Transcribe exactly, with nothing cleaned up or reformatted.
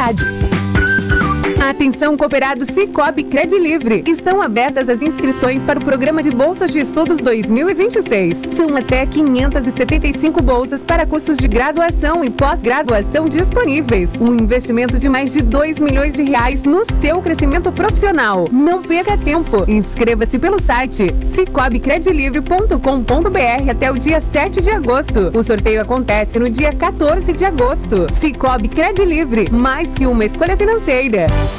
cidade. Atenção, cooperados Sicoob Credilivre. Estão abertas as inscrições para o Programa de Bolsas de Estudos dois mil e vinte e seis. São até quinhentas e setenta e cinco bolsas para cursos de graduação e pós-graduação disponíveis. Um investimento de mais de dois milhões de reais no seu crescimento profissional. Não perca tempo. Inscreva-se pelo site cicobi credilivre ponto com ponto br até o dia sete de agosto. O sorteio acontece no dia quatorze de agosto. Sicoob Credilivre, mais que uma escolha financeira.